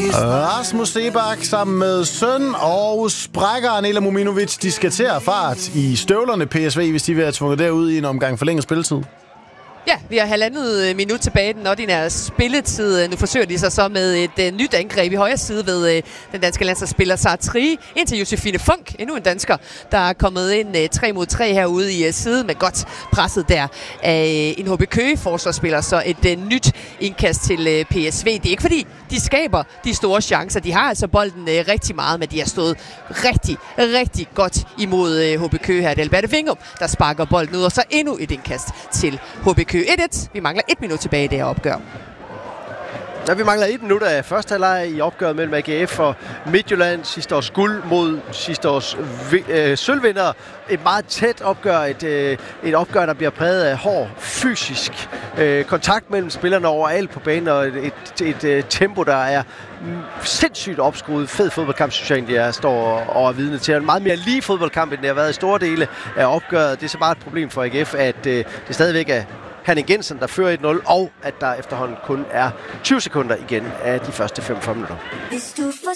Rasmus Seebach sammen med søn og sprækker Anela Muminovic. De skal til at fart i støvlerne PSV, hvis de vil have tvunget derud i en omgang forlænget spilletid. Ja, vi har 1,5 minut tilbage i den ordinære spilletid. Nu forsøger de sig så med et nyt angreb i højre side ved den danske landsholdsspiller Sartri. Ind til Josefine Funk, endnu en dansker, der er kommet ind 3 mod 3 herude i siden med godt presset der af en HB Køge forsvarsspiller. Så et nyt indkast til PSV. Det er ikke fordi, de skaber de store chancer. De har altså bolden rigtig meget, men de har stået rigtig, rigtig godt imod HB Køge her. Det er Alberte Vingum, der sparker bolden ud, og så endnu et indkast til HB Køge. 1-1. Vi mangler 1 minut tilbage i det her opgør. Ja, vi mangler 1 minut af første halvleg i opgøret mellem AGF og Midtjylland. Sidste års guld mod sidste års sølvvinder. Et meget tæt opgør. Et opgør, der bliver præget af hård fysisk kontakt mellem spillerne overalt på banen, og et tempo, der er sindssygt opskruet. Fed fodboldkamp, synes jeg egentlig, jeg står og er vidne til. En meget mere lige fodboldkamp, end det har været i store dele af opgøret. Det er så bare et problem for AGF, at det stadigvæk er Henning Jensen, der fører 1-0, og at der efterhånden kun er 20 sekunder igen af de første 45 minutter. Hvis du får